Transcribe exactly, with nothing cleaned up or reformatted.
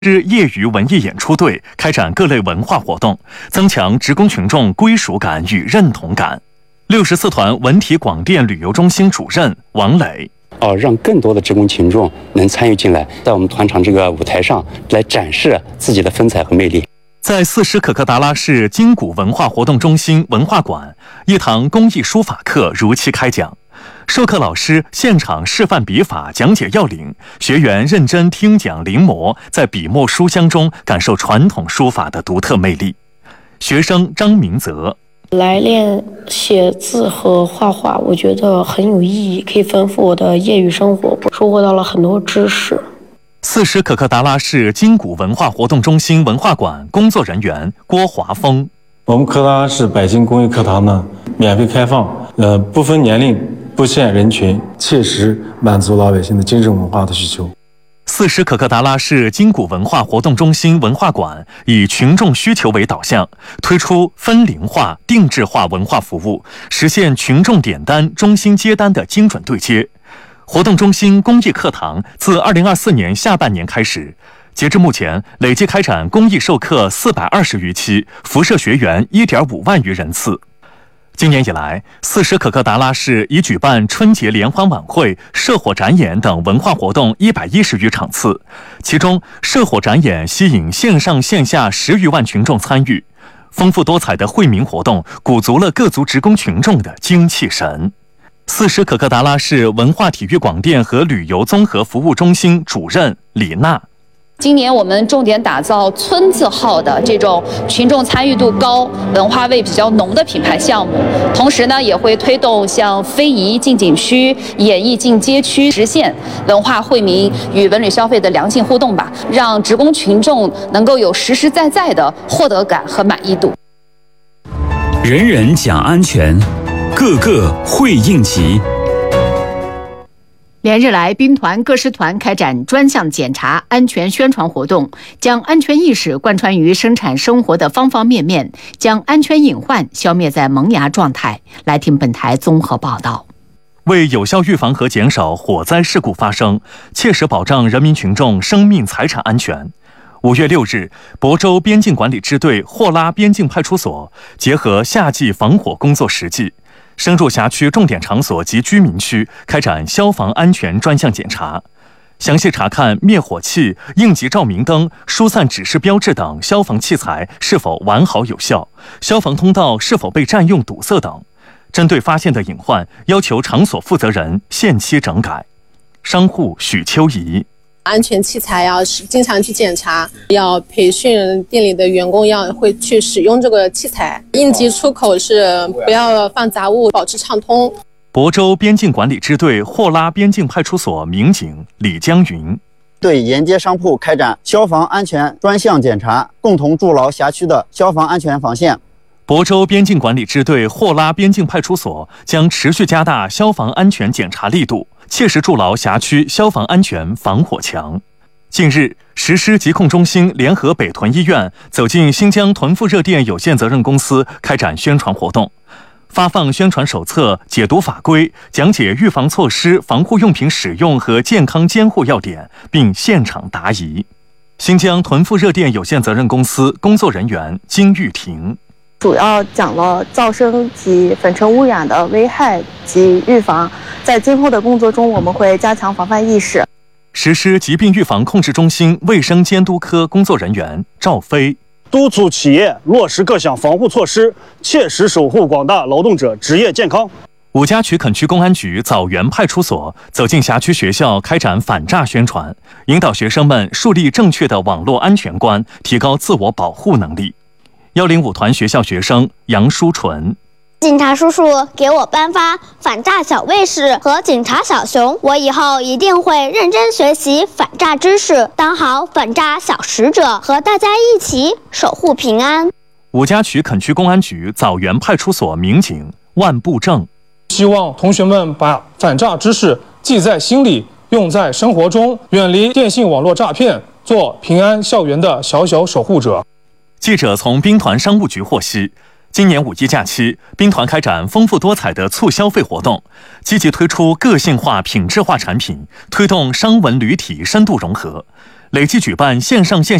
支业余文艺演出队开展各类文化活动，增强职工群众归属感与认同感。六十四团文体广电旅游中心主任王磊。 哦，让更多的职工群众能参与进来，在我们团场这个舞台上来展示自己的风采和魅力。 在四师可可达拉市金谷文化活动中心文化馆，一堂工艺书法课如期开讲。授课老师现场示范笔法，讲解要领，学员认真听讲临摹，在笔墨书香中感受传统书法的独特魅力。学生张明泽。 来练写字和画画，我觉得很有意义，可以丰富我的业余生活，收获到了很多知识。 四师可可达拉市金谷文化活动中心文化馆工作人员郭华峰。 我们可达拉市百金公益课堂呢，免费开放，呃，不分年龄，不限人群，切实满足老百姓的精神文化的需求。 四师可可达拉市金谷文化活动中心文化馆以群众需求为导向，推出分龄化、定制化文化服务，实现群众点单、中心接单的精准对接。活动中心公益课堂自二零二四年下半年开始，截至目前，累计开展公益授课四百二十余期，辐射学员一点五万余人次。今年以来，四师可可达拉市已举办春节联欢晚会、社火展演等文化活动一百一十余场次，其中社火展演吸引线上线下十余万群众参与，丰富多彩的惠民活动鼓足了各族职工群众的精气神。四师可可达拉市文化体育广电和旅游综合服务中心主任李娜。 今年我们重点打造村字号的这种群众参与度高、文化味比较浓的品牌项目，同时呢，也会推动像非遗进景区、演艺进街区，实现文化惠民与文旅消费的良性互动吧，让职工群众能够有实实在在的获得感和满意度。 人人讲安全，个个会应急。 连日来，兵团各师团开展专项检查、安全宣传活动，将安全意识贯穿于生产生活的方方面面，将安全隐患消灭在萌芽状态。来听本台综合报道。 为有效预防和减少火灾事故发生，切实保障人民群众生命财产安全，五月六日，亳州边境管理支队霍拉边境派出所结合夏季防火工作实际，深入辖区重点场所及居民区，开展消防安全专项检查，详细查看灭火器、应急照明灯、疏散指示标志等消防器材是否完好有效，消防通道是否被占用堵塞等。针对发现的隐患，要求场所负责人限期整改。商户许秋怡。 安全器材要经常去检查，要培训店里的员工要会去使用这个器材。应急出口是不要放杂物，保持畅通。 亳州边境管理支队霍拉边境派出所民警李江云。 对沿街商铺开展消防安全专项检查，共同筑牢辖区的消防安全防线。 亳州边境管理支队霍拉边境派出所将持续加大消防安全检查力度，切实筑牢辖区消防安全防火墙。近日，实施疾控中心联合北屯医院走进新疆屯富热电有限责任公司开展宣传活动，发放宣传手册，解读法规，讲解预防措施、防护用品使用和健康监护要点，并现场答疑。新疆屯富热电有限责任公司工作人员金玉婷。 主要讲了噪声及粉尘污染的危害及预防，在今后的工作中，我们会加强防范意识。 实施疾病预防控制中心卫生监督科工作人员赵飞。 督促企业落实各项防护措施，切实守护广大劳动者职业健康。 五家渠垦区公安局枣园派出所走进辖区学校开展反诈宣传，引导学生们树立正确的网络安全观，提高自我保护能力。幺零五团学校学生杨淑纯。 警察叔叔给我颁发反诈小卫士和警察小熊，我以后一定会认真学习反诈知识，当好反诈小使者，和大家一起守护平安。 五家渠垦区公安局枣园派出所民警万步正。 希望同学们把反诈知识记在心里，用在生活中，远离电信网络诈骗，做平安校园的小小守护者。 记者从兵团商务局获悉，今年五一假期，兵团开展丰富多彩的促消费活动，积极推出个性化、品质化产品，推动商文旅体深度融合。 累计举办线上线